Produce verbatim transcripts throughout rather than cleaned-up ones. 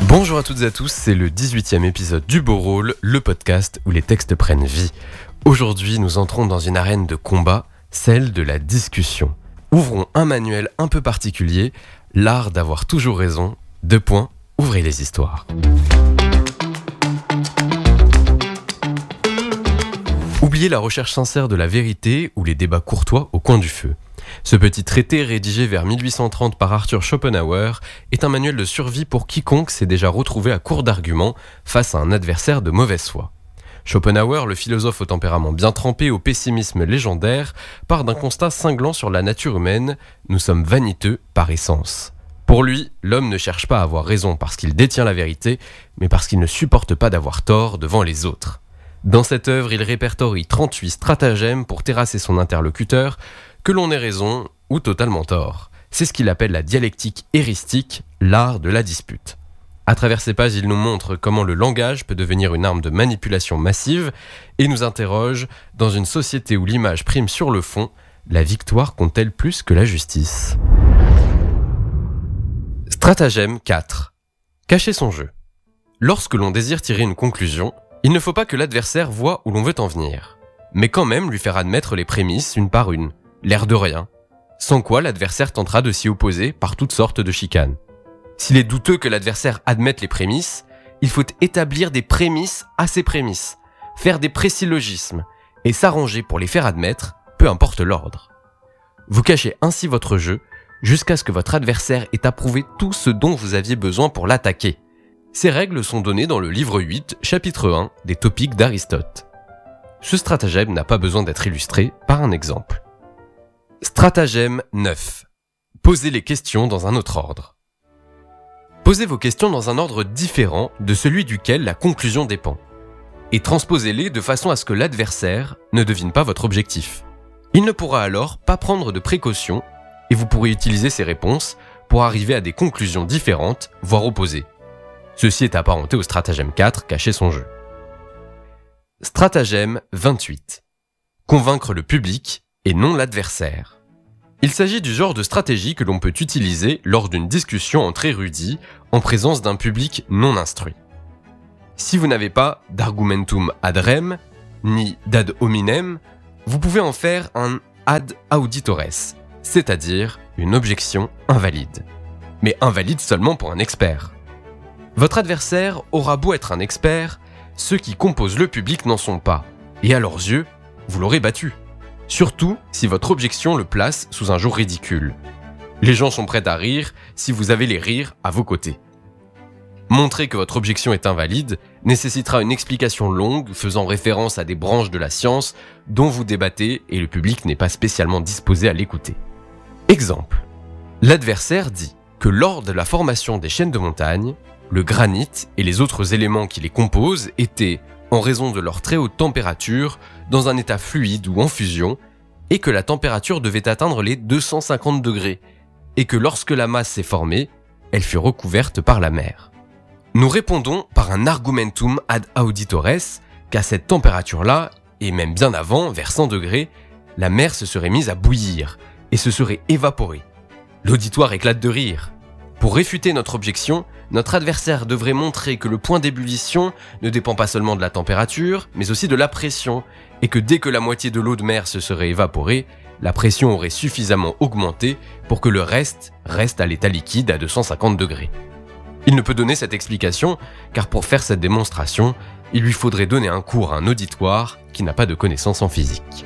Bonjour à toutes et à tous, c'est le dix-huitième épisode du Beau Rôle, le podcast où les textes prennent vie. Aujourd'hui, nous entrons dans une arène de combat, celle de la discussion. Ouvrons un manuel un peu particulier, l'art d'avoir toujours raison. Deux points, ouvrez les histoires. Oubliez la recherche sincère de la vérité ou les débats courtois au coin du feu. Ce petit traité rédigé vers mille huit cent trente par Arthur Schopenhauer est un manuel de survie pour quiconque s'est déjà retrouvé à court d'arguments face à un adversaire de mauvaise foi. Schopenhauer, le philosophe au tempérament bien trempé et au pessimisme légendaire, part d'un constat cinglant sur la nature humaine: nous sommes vaniteux par essence. Pour lui, l'homme ne cherche pas à avoir raison parce qu'il détient la vérité, mais parce qu'il ne supporte pas d'avoir tort devant les autres. Dans cette œuvre, il répertorie trente-huit stratagèmes pour terrasser son interlocuteur, que l'on ait raison ou totalement tort. C'est ce qu'il appelle la dialectique éristique, l'art de la dispute. À travers ces pages, il nous montre comment le langage peut devenir une arme de manipulation massive et nous interroge, dans une société où l'image prime sur le fond, la victoire compte-t-elle plus que la justice ? Stratagème quatre. Cacher son jeu. Lorsque l'on désire tirer une conclusion, il ne faut pas que l'adversaire voie où l'on veut en venir, mais quand même lui faire admettre les prémices une par une, l'air de rien, sans quoi l'adversaire tentera de s'y opposer par toutes sortes de chicanes. S'il est douteux que l'adversaire admette les prémices, il faut établir des prémices à ces prémices, faire des présyllogismes, et s'arranger pour les faire admettre, peu importe l'ordre. Vous cachez ainsi votre jeu, jusqu'à ce que votre adversaire ait approuvé tout ce dont vous aviez besoin pour l'attaquer. Ces règles sont données dans le livre huit, chapitre un, des Topiques d'Aristote. Ce stratagème n'a pas besoin d'être illustré par un exemple. Stratagème neuf. Posez les questions dans un autre ordre. Posez vos questions dans un ordre différent de celui duquel la conclusion dépend, et transposez-les de façon à ce que l'adversaire ne devine pas votre objectif. Il ne pourra alors pas prendre de précautions, et vous pourrez utiliser ces réponses pour arriver à des conclusions différentes, voire opposées. Ceci est apparenté au stratagème quatre, cacher son jeu. Stratagème vingt-huit. Convaincre le public et non l'adversaire. Il s'agit du genre de stratégie que l'on peut utiliser lors d'une discussion entre érudits en présence d'un public non instruit. Si vous n'avez pas d'argumentum ad rem, ni d'ad hominem, vous pouvez en faire un ad auditores, c'est-à-dire une objection invalide. Mais invalide seulement pour un expert. Votre adversaire aura beau être un expert, ceux qui composent le public n'en sont pas, et à leurs yeux, vous l'aurez battu. Surtout si votre objection le place sous un jour ridicule. Les gens sont prêts à rire si vous avez les rires à vos côtés. Montrer que votre objection est invalide nécessitera une explication longue faisant référence à des branches de la science dont vous débattez et le public n'est pas spécialement disposé à l'écouter. Exemple. L'adversaire dit que lors de la formation des chaînes de montagne, le granit et les autres éléments qui les composent étaient, en raison de leur très haute température, dans un état fluide ou en fusion, et que la température devait atteindre les deux cent cinquante degrés, et que lorsque la masse s'est formée, elle fut recouverte par la mer. Nous répondons par un argumentum ad auditores qu'à cette température-là, et même bien avant, vers cent degrés, la mer se serait mise à bouillir et se serait évaporée. L'auditoire éclate de rire. Pour réfuter notre objection, notre adversaire devrait montrer que le point d'ébullition ne dépend pas seulement de la température, mais aussi de la pression, et que dès que la moitié de l'eau de mer se serait évaporée, la pression aurait suffisamment augmenté pour que le reste reste à l'état liquide à deux cent cinquante degrés. Il ne peut donner cette explication, car pour faire cette démonstration, il lui faudrait donner un cours à un auditoire qui n'a pas de connaissances en physique.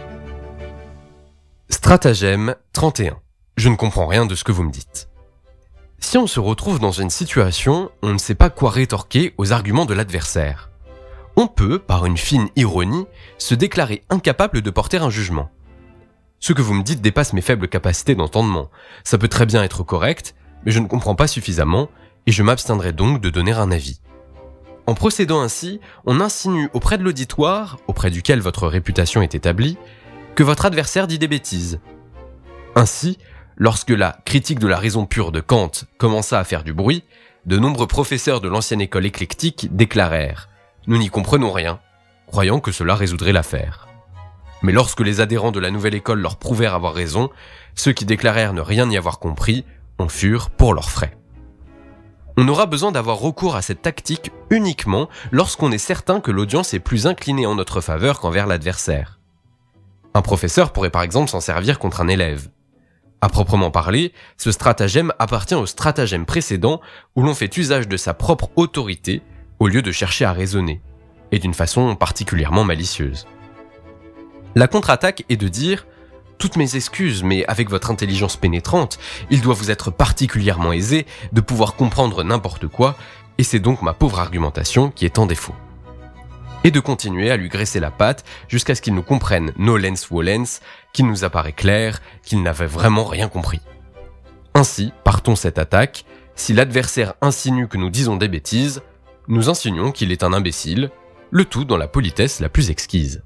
Stratagème trente et un. Je ne comprends rien de ce que vous me dites. Si on se retrouve dans une situation, on ne sait pas quoi rétorquer aux arguments de l'adversaire. On peut, par une fine ironie, se déclarer incapable de porter un jugement. Ce que vous me dites dépasse mes faibles capacités d'entendement. Ça peut très bien être correct, mais je ne comprends pas suffisamment, et je m'abstiendrai donc de donner un avis. En procédant ainsi, on insinue auprès de l'auditoire, auprès duquel votre réputation est établie, que votre adversaire dit des bêtises. Ainsi, lorsque la critique de la raison pure de Kant commença à faire du bruit, de nombreux professeurs de l'ancienne école éclectique déclarèrent « Nous n'y comprenons rien », croyant que cela résoudrait l'affaire. Mais lorsque les adhérents de la nouvelle école leur prouvèrent avoir raison, ceux qui déclarèrent ne rien y avoir compris en furent pour leurs frais. On aura besoin d'avoir recours à cette tactique uniquement lorsqu'on est certain que l'audience est plus inclinée en notre faveur qu'envers l'adversaire. Un professeur pourrait par exemple s'en servir contre un élève. À proprement parler, ce stratagème appartient au stratagème précédent où l'on fait usage de sa propre autorité au lieu de chercher à raisonner, et d'une façon particulièrement malicieuse. La contre-attaque est de dire « Toutes mes excuses, mais avec votre intelligence pénétrante, il doit vous être particulièrement aisé de pouvoir comprendre n'importe quoi, et c'est donc ma pauvre argumentation qui est en défaut. » Et de continuer à lui graisser la patte jusqu'à ce qu'il nous comprenne nolens volens, qu'il nous apparaît clair qu'il n'avait vraiment rien compris. Ainsi, partons cette attaque, si l'adversaire insinue que nous disons des bêtises, nous insinuons qu'il est un imbécile, le tout dans la politesse la plus exquise.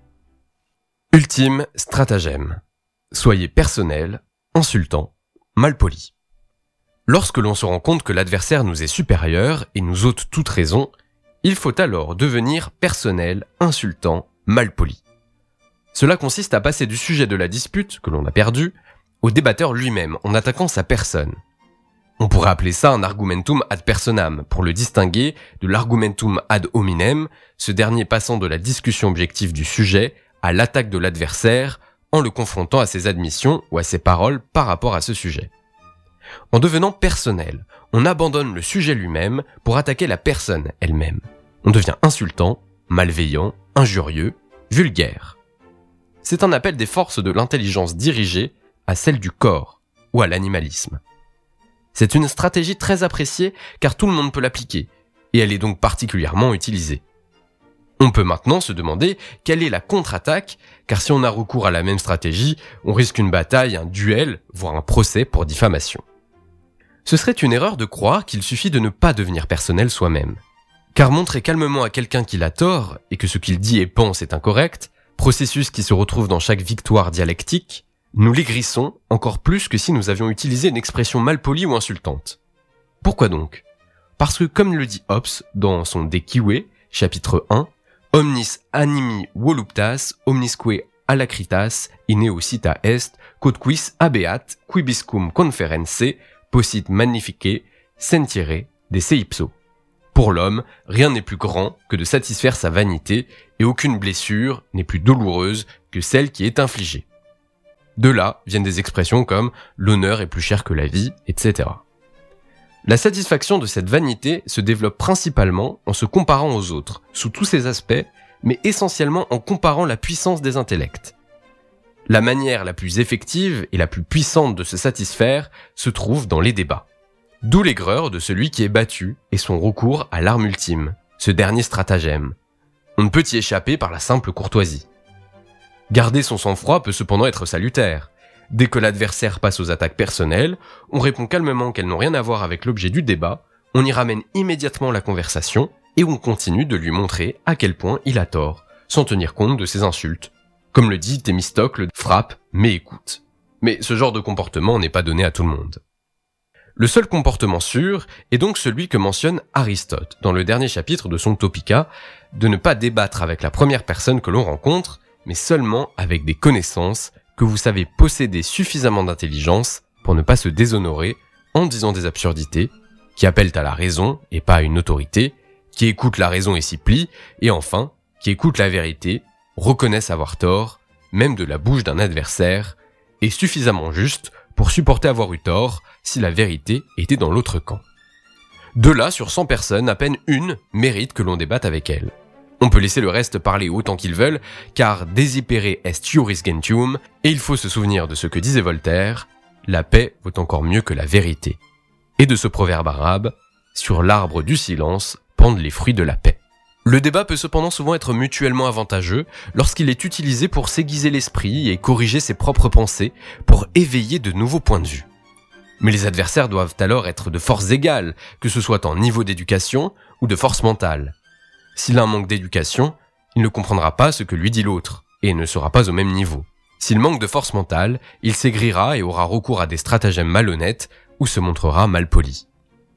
Ultime stratagème. Soyez personnel, insultant, malpoli. Lorsque l'on se rend compte que l'adversaire nous est supérieur et nous ôte toute raison, il faut alors devenir personnel, insultant, malpoli. Cela consiste à passer du sujet de la dispute, que l'on a perdu, au débatteur lui-même, en attaquant sa personne. On pourrait appeler ça un argumentum ad personam, pour le distinguer de l'argumentum ad hominem, ce dernier passant de la discussion objective du sujet à l'attaque de l'adversaire, en le confrontant à ses admissions ou à ses paroles par rapport à ce sujet. En devenant personnel, on abandonne le sujet lui-même pour attaquer la personne elle-même. On devient insultant, malveillant, injurieux, vulgaire. C'est un appel des forces de l'intelligence dirigée à celle du corps ou à l'animalisme. C'est une stratégie très appréciée car tout le monde peut l'appliquer, et elle est donc particulièrement utilisée. On peut maintenant se demander quelle est la contre-attaque, car si on a recours à la même stratégie, on risque une bataille, un duel, voire un procès pour diffamation. Ce serait une erreur de croire qu'il suffit de ne pas devenir personnel soi-même. Car montrer calmement à quelqu'un qu'il a tort, et que ce qu'il dit et pense est incorrect, processus qui se retrouve dans chaque victoire dialectique, nous l'aigrissons encore plus que si nous avions utilisé une expression malpolie ou insultante. Pourquoi donc ? Parce que comme le dit Hobbes dans son De Cive, chapitre un, Omnis animi voluptas, omnisque alacritas, ineocita est, quodquis habeat, quibiscum conference, possit magnifique, sentire, de se ipso. Pour l'homme, rien n'est plus grand que de satisfaire sa vanité, et aucune blessure n'est plus douloureuse que celle qui est infligée. De là viennent des expressions comme « l'honneur est plus cher que la vie », et cetera. La satisfaction de cette vanité se développe principalement en se comparant aux autres, sous tous ses aspects, mais essentiellement en comparant la puissance des intellects. La manière la plus effective et la plus puissante de se satisfaire se trouve dans les débats. D'où l'aigreur de celui qui est battu et son recours à l'arme ultime, ce dernier stratagème. On ne peut y échapper par la simple courtoisie. Garder son sang-froid peut cependant être salutaire. Dès que l'adversaire passe aux attaques personnelles, on répond calmement qu'elles n'ont rien à voir avec l'objet du débat, on y ramène immédiatement la conversation et on continue de lui montrer à quel point il a tort, sans tenir compte de ses insultes. Comme le dit Thémistocle, frappe, mais écoute. Mais ce genre de comportement n'est pas donné à tout le monde. Le seul comportement sûr est donc celui que mentionne Aristote dans le dernier chapitre de son Topica, de ne pas débattre avec la première personne que l'on rencontre, mais seulement avec des connaissances que vous savez posséder suffisamment d'intelligence pour ne pas se déshonorer en disant des absurdités, qui appellent à la raison et pas à une autorité, qui écoutent la raison et s'y plient, et enfin, qui écoutent la vérité, reconnaissent avoir tort, même de la bouche d'un adversaire, et suffisamment juste pour supporter avoir eu tort si la vérité était dans l'autre camp. De là, sur cent personnes, à peine une mérite que l'on débatte avec elle. On peut laisser le reste parler autant qu'ils veulent, car desipere est iuris gentium, et il faut se souvenir de ce que disait Voltaire, la paix vaut encore mieux que la vérité. Et de ce proverbe arabe, sur l'arbre du silence pendent les fruits de la paix. Le débat peut cependant souvent être mutuellement avantageux lorsqu'il est utilisé pour s'aiguiser l'esprit et corriger ses propres pensées, pour éveiller de nouveaux points de vue. Mais les adversaires doivent alors être de forces égales, que ce soit en niveau d'éducation ou de force mentale. Si l'un manque d'éducation, il ne comprendra pas ce que lui dit l'autre, et ne sera pas au même niveau. S'il manque de force mentale, il s'aigrira et aura recours à des stratagèmes malhonnêtes, ou se montrera malpoli.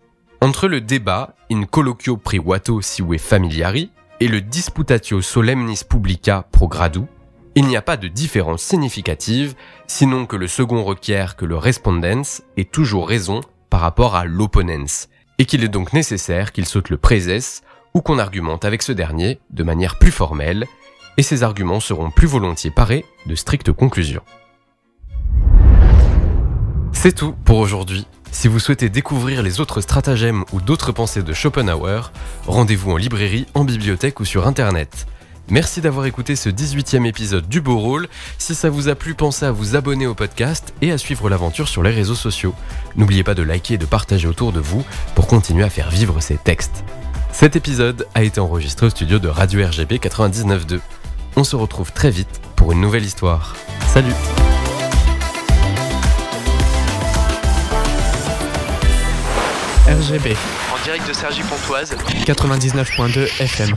Entre le débat in colloquio privato sive familiari et le disputatio solemnis publica pro gradu, il n'y a pas de différence significative, sinon que le second requiert que le respondens ait toujours raison par rapport à l'opponens, et qu'il est donc nécessaire qu'il saute le présès ou qu'on argumente avec ce dernier de manière plus formelle, et ces arguments seront plus volontiers parés de strictes conclusions. C'est tout pour aujourd'hui. Si vous souhaitez découvrir les autres stratagèmes ou d'autres pensées de Schopenhauer, rendez-vous en librairie, en bibliothèque ou sur internet. Merci d'avoir écouté ce dix-huitième épisode du Beau Rôle. Si ça vous a plu, pensez à vous abonner au podcast et à suivre l'aventure sur les réseaux sociaux. N'oubliez pas de liker et de partager autour de vous pour continuer à faire vivre ces textes. Cet épisode a été enregistré au studio de Radio R G B quatre-vingt-dix-neuf point deux. On se retrouve très vite pour une nouvelle histoire. Salut! R G B en direct de Cergy-Pontoise quatre-vingt-dix-neuf point deux F M.